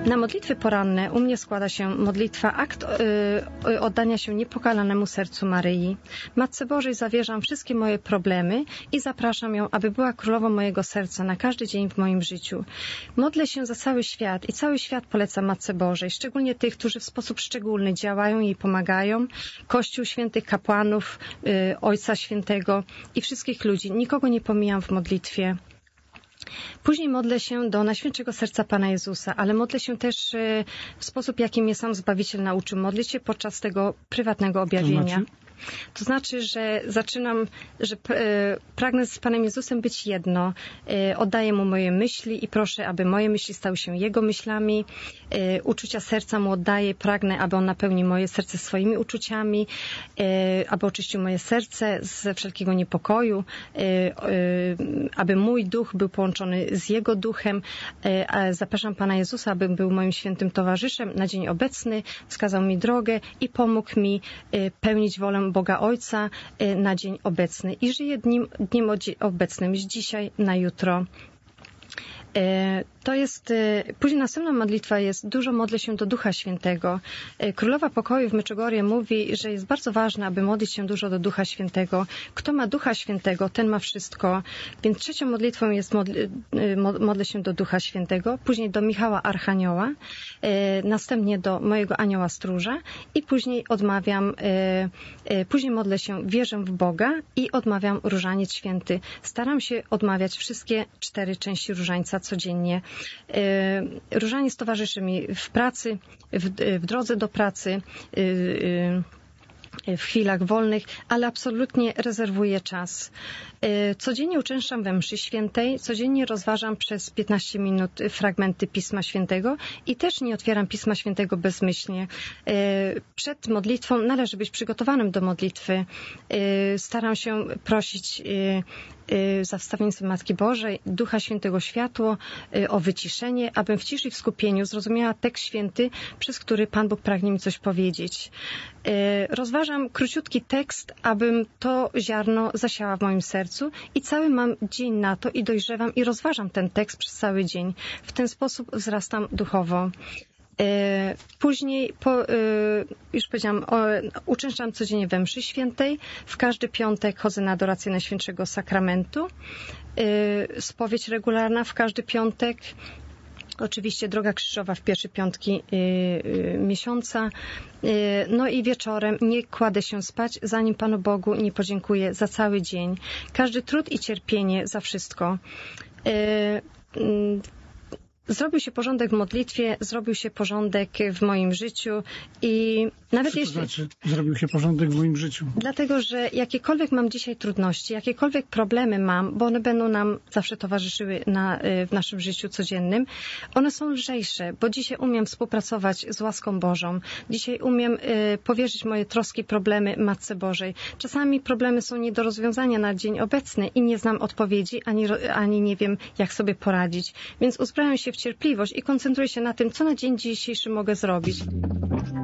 Na modlitwy poranne u mnie składa się modlitwa akt oddania się niepokalanemu sercu Maryi. Matce Bożej zawierzam wszystkie moje problemy i zapraszam ją, aby była królową mojego serca na każdy dzień w moim życiu. Modlę się za cały świat i cały świat polecam Matce Bożej, szczególnie tych, którzy w sposób szczególny działają i pomagają. Kościół świętych kapłanów, Ojca Świętego i wszystkich ludzi. Nikogo nie pomijam w modlitwie. Później modlę się do Najświętszego Serca Pana Jezusa, ale modlę się też w sposób, jaki mnie sam Zbawiciel nauczył modlić się podczas tego prywatnego objawienia. To znaczy, że pragnę z Panem Jezusem być jedno. Oddaję Mu moje myśli i proszę, aby moje myśli stały się Jego myślami. Uczucia serca Mu oddaję. Pragnę, aby On napełnił moje serce swoimi uczuciami, aby oczyścił moje serce ze wszelkiego niepokoju, aby mój duch był połączony z Jego duchem. Zapraszam Pana Jezusa, aby był moim świętym towarzyszem na dzień obecny, wskazał mi drogę i pomógł mi pełnić wolę Boga Ojca na dzień obecny i żyję dniem obecnym, z dzisiaj na jutro. To jest, później następna modlitwa jest, dużo modlę się do Ducha Świętego. Królowa Pokoju w Medjugorje mówi, że jest bardzo ważne, aby modlić się dużo do Ducha Świętego. Kto ma Ducha Świętego, ten ma wszystko. Więc trzecią modlitwą jest modlę się do Ducha Świętego, później do Michała Archanioła, następnie do mojego Anioła Stróża i później później modlę się, wierzę w Boga i odmawiam Różaniec Święty. Staram się odmawiać wszystkie 4 części różańca codziennie. Różaniec towarzyszy mi w pracy, w drodze do pracy, w chwilach wolnych, ale absolutnie rezerwuję czas. Codziennie uczęszczam we mszy świętej, codziennie rozważam przez 15 minut fragmenty Pisma Świętego i też nie otwieram Pisma Świętego bezmyślnie. Przed modlitwą należy być przygotowanym do modlitwy. Staram się prosić za wstawiennictwem Matki Bożej, Ducha Świętego światło, o wyciszenie, abym w ciszy i w skupieniu zrozumiała tekst święty, przez który Pan Bóg pragnie mi coś powiedzieć. Rozważam króciutki tekst, abym to ziarno zasiała w moim sercu i cały mam dzień na to i dojrzewam i rozważam ten tekst przez cały dzień. W ten sposób wzrastam duchowo. Później, już powiedziałam, uczęszczam codziennie we mszy świętej. W każdy piątek chodzę na adorację Najświętszego Sakramentu. Spowiedź regularna w każdy piątek. Oczywiście droga krzyżowa w pierwsze piątki miesiąca. No i wieczorem nie kładę się spać, zanim Panu Bogu nie podziękuję za cały dzień. Każdy trud i cierpienie za wszystko. Zrobił się porządek w modlitwie, zrobił się porządek w moim życiu i nawet jeśli... znaczy, zrobił się porządek w moim życiu? Dlatego, że jakiekolwiek mam dzisiaj trudności, jakiekolwiek problemy mam, bo one będą nam zawsze towarzyszyły w naszym życiu codziennym, one są lżejsze, bo dzisiaj umiem współpracować z łaską Bożą. Dzisiaj umiem powierzyć moje troski, problemy Matce Bożej. Czasami problemy są nie do rozwiązania na dzień obecny i nie znam odpowiedzi, ani nie wiem, jak sobie poradzić. Więc uzbrajam się w cierpliwość i koncentruję się na tym, co na dzień dzisiejszy mogę zrobić.